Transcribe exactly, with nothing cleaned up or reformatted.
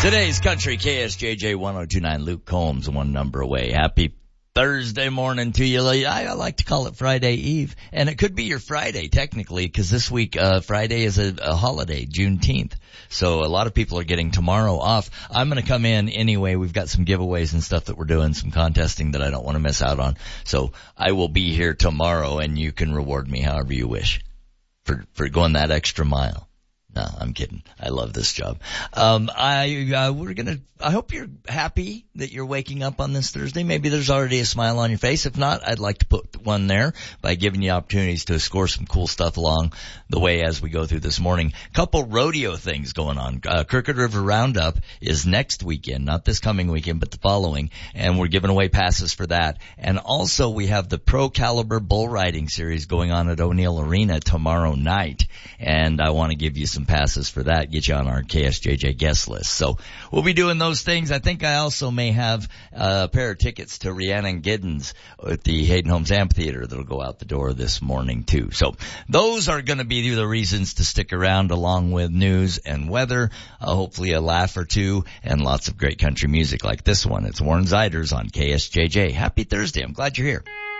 Today's Country K S J J one oh two point nine, Luke Combs, one number away. Happy Thursday morning to you. I like to call it Friday Eve. And it could be your Friday, technically, because this week, uh, Friday is a, a holiday, Juneteenth. So a lot of people are getting tomorrow off. I'm going to come in anyway. We've got some giveaways and stuff that we're doing, some contesting that I don't want to miss out on. So I will be here tomorrow, and you can reward me however you wish for, for going that extra mile. No, I'm kidding. I love this job. Um, I, uh, we're gonna, I hope you're happy that you're waking up on this Thursday. Maybe there's already a smile on your face. If not, I'd like to put one there by giving you opportunities to score some cool stuff along the way as we go through this morning. Couple rodeo things going on. Uh, Crooked River Roundup is next weekend, not this coming weekend, but the following, and we're giving away passes for that. And also we have the Pro Caliber Bull Riding Series going on at O'Neill Arena tomorrow night, and I want to give you some passes for that, get you on our K S J J guest list. So we'll be doing those things. I think I also may have a pair of tickets to Rhiannon Giddens at the Hayden Homes Amphitheater that'll go out the door this morning too. So those are going to be the reasons to stick around, along with news and weather, uh, hopefully a laugh or two, and lots of great country music like this one. It's Warren Ziders on K S J J. Happy Thursday. I'm glad you're here.